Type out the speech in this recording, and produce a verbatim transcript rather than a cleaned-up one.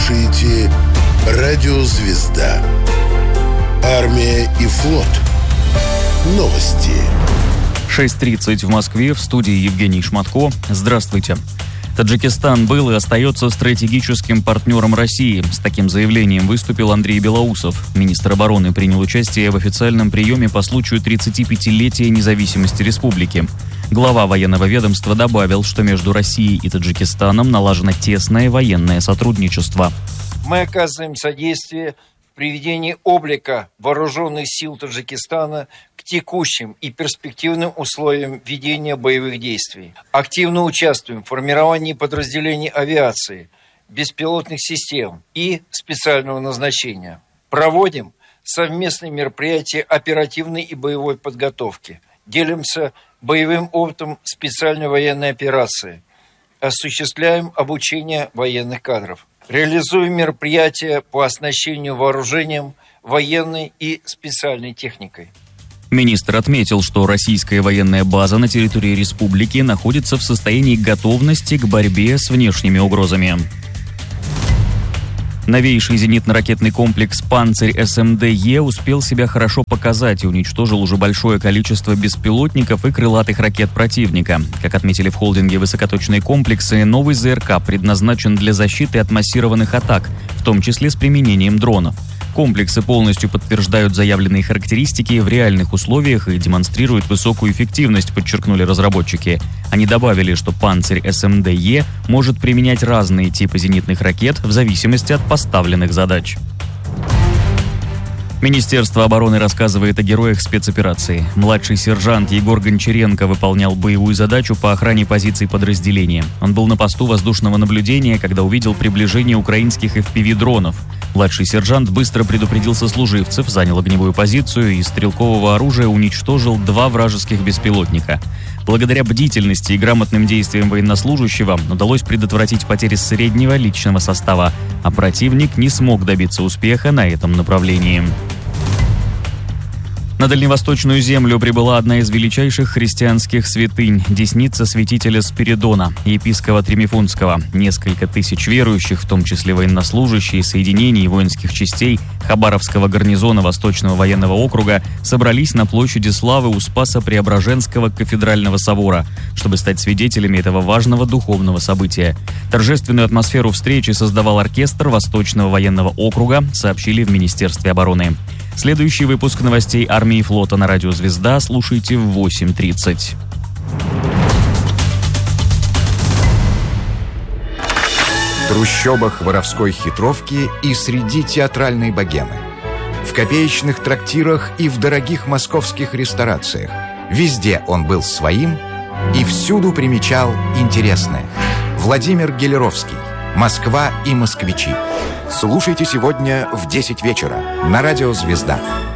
слушаете «Радио Звезда». Армия и флот. Новости. шесть тридцать в Москве, в студии Евгений Шматко. Здравствуйте. Таджикистан был и остается стратегическим партнером России. С таким заявлением выступил Андрей Белоусов. Министр обороны принял участие в официальном приеме по случаю тридцатипятилетия независимости республики. Глава военного ведомства добавил, что между Россией и Таджикистаном налажено тесное военное сотрудничество. Мы оказываем содействие в приведении облика вооруженных сил Таджикистана к текущим и перспективным условиям ведения боевых действий. Активно участвуем в формировании подразделений авиации, беспилотных систем и специального назначения. Проводим совместные мероприятия оперативной и боевой подготовки. Делимся боевым опытом специальной военной операции. Осуществляем обучение военных кадров. Реализуем мероприятия по оснащению вооружением, военной и специальной техникой. Министр отметил, что российская военная база на территории республики находится в состоянии готовности к борьбе с внешними угрозами. Новейший зенитно-ракетный комплекс «Панцирь эс эм дэ е» успел себя хорошо показать и уничтожил уже большое количество беспилотников и крылатых ракет противника. Как отметили в холдинге «Высокоточные комплексы», новый зэ эр ка предназначен для защиты от массированных атак, в том числе с применением дронов. Комплексы полностью подтверждают заявленные характеристики в реальных условиях и демонстрируют высокую эффективность, подчеркнули разработчики. Они добавили, что «Панцирь эс эм дэ е» может применять разные типы зенитных ракет в зависимости от поставленных задач. Министерство обороны рассказывает о героях спецоперации. Младший сержант Егор Гончаренко выполнял боевую задачу по охране позиций подразделения. Он был на посту воздушного наблюдения, когда увидел приближение украинских эф пи ви-дронов. Младший сержант быстро предупредил сослуживцев, занял огневую позицию и из стрелкового оружия уничтожил два вражеских беспилотника. Благодаря бдительности и грамотным действиям военнослужащего удалось предотвратить потери среднего личного состава, а противник не смог добиться успеха на этом направлении. На дальневосточную землю прибыла одна из величайших христианских святынь – десница святителя Спиридона, епископа Тремифунтского. Несколько тысяч верующих, в том числе военнослужащие, соединений и воинских частей Хабаровского гарнизона Восточного военного округа, собрались на площади Славы у Спасо-Преображенского кафедрального собора, чтобы стать свидетелями этого важного духовного события. Торжественную атмосферу встречи создавал оркестр Восточного военного округа, сообщили в Министерстве обороны. Следующий выпуск новостей армии и флота на радио «Звезда» слушайте в восемь тридцать. В трущобах воровской хитровки и среди театральной богемы. В копеечных трактирах и в дорогих московских ресторациях. Везде он был своим и всюду примечал интересное. Владимир Гелеровский. «Москва и москвичи». Слушайте сегодня в десять вечера на радио «Звезда».